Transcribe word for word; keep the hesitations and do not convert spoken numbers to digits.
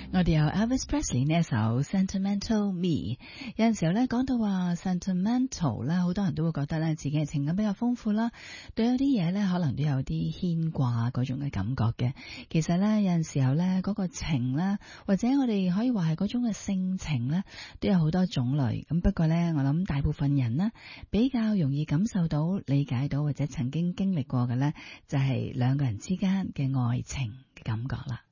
我哋有 Elvis Presley 呢一首 Sentimental Me。有陣時候咧講到話 sentimental 咧，好多人都會覺得咧自己嘅情感比較豐富啦，對有啲嘢咧可能都有啲牽掛嗰種嘅感覺嘅。其實咧有陣時候咧嗰個情啦，或者我哋可以話係嗰種嘅性情咧，都有好多種類。咁不過咧，我諗大部分人呢比較容易感受到、理解到或者曾經經歷過嘅咧，就係兩個人之間嘅愛情嘅感覺啦。